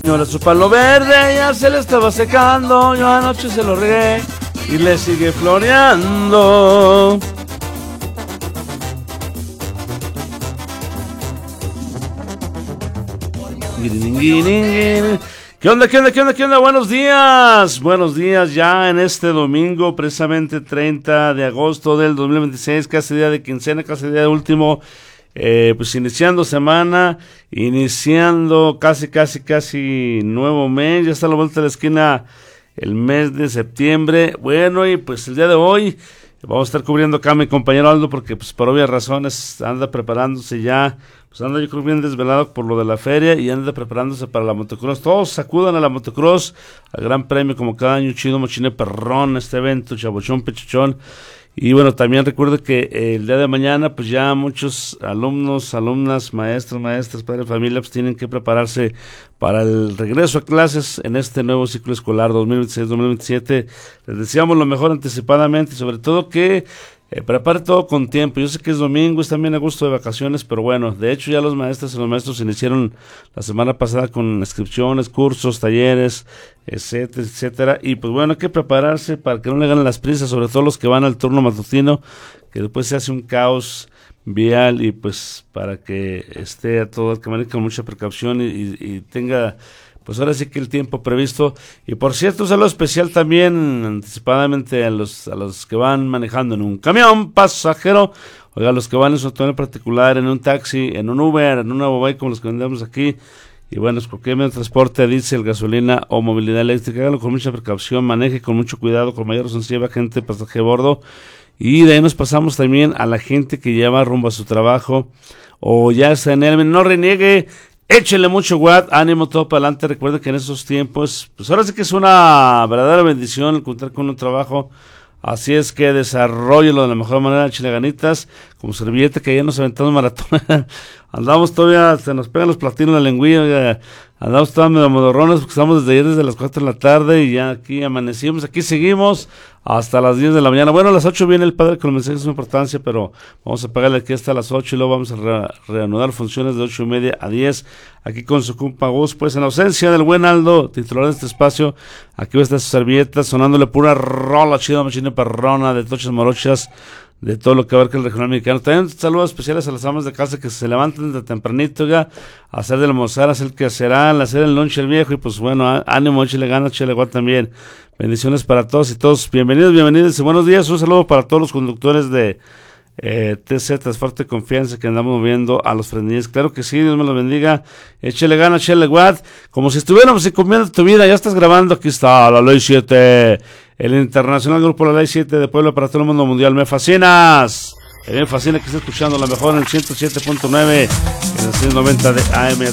Y ahora su palo verde ya se le estaba secando. Yo anoche se lo regué y le sigue floreando. ¿Qué onda, qué onda, qué onda, qué onda? Buenos días ya en este domingo, precisamente 30 de agosto del 2026, casi día de quincena, casi día de último, pues iniciando semana, iniciando casi nuevo mes, ya está a la vuelta de la esquina el mes de septiembre. Bueno, y pues el día de hoy vamos a estar cubriendo acá a mi compañero Aldo porque pues por obvias razones anda preparándose ya, pues anda yo creo bien desvelado por lo de la feria y anda preparándose para la motocross. Todos sacudan a la motocross, al gran premio como cada año, chido, mochine perrón, este evento, chabochón, pechuchón. Y bueno, también recuerdo que el día de mañana pues ya muchos alumnos, alumnas, maestros, padres de familia pues tienen que prepararse para el regreso a clases en este nuevo ciclo escolar 2026-2027. Les deseamos lo mejor anticipadamente y sobre todo que prepare todo con tiempo. Yo sé que es domingo, es también agosto de vacaciones, pero bueno, de hecho ya los maestros iniciaron la semana pasada con inscripciones, cursos, talleres, etcétera, y pues bueno, hay que prepararse para que no le ganen las prisas, sobre todo los que van al turno matutino, que después se hace un caos vial y pues para que esté a todo el que maneje con mucha precaución y tenga pues ahora sí que el tiempo previsto. Y por cierto, un saludo especial también anticipadamente a los que van manejando en un camión pasajero, oiga, los que van en su automóvil particular, en un taxi, en un Uber, en una Bobay como los que vendemos aquí, y bueno, es cualquier medio de transporte, diésel, gasolina o movilidad eléctrica, háganlo con mucha precaución, maneje con mucho cuidado, con mayor responsabilidad, gente pasaje a bordo. Y de ahí nos pasamos también a la gente que lleva rumbo a su trabajo o ya está en él, no reniegue. Échele mucho watt, ánimo, todo para adelante. Recuerde que en esos tiempos, pues ahora sí que es una verdadera bendición encontrar con un trabajo. Así es que desarrollelo de la mejor manera, échele ganitas, como servilleta que ya nos aventamos maratón. Andamos todavía, se nos pegan los platinos en la lengüilla, andamos todavía medio modorrones porque estamos desde ayer desde las 4 de la tarde y ya aquí amanecimos, aquí seguimos hasta las 10 de la mañana. Bueno, a las 8 viene el padre con el mensaje de su importancia, pero vamos a pagarle aquí hasta las 8 y luego vamos a reanudar funciones de 8:30 a 10, aquí con su compa Gus, pues en ausencia del buen Aldo, titular de este espacio, aquí va a estar su servilleta sonándole pura rola chida, machina perrona, de tochas morochas, de todo lo que abarca el regional mexicano. También saludos especiales a las amas de casa que se levantan desde tempranito ya a hacer del almorzar, a hacer el que será, a hacer el lunch el viejo y pues bueno, ánimo, échale ganas, échale igual también. Bendiciones para todos y todos. Bienvenidos y buenos días. Un saludo para todos los conductores de TC Transporte Confianza que andamos moviendo a los frenillos. Claro que sí, Dios me los bendiga. Échale ganas, échale guat. Como si estuviéramos encomiendo tu vida. Ya estás grabando. Aquí está la Ley 7. El Internacional Grupo La Ley 7 de Puebla para todo el mundo mundial. Me fascinas. Me fascina que estés escuchando la mejor en el 107.9 en el 190 de AM.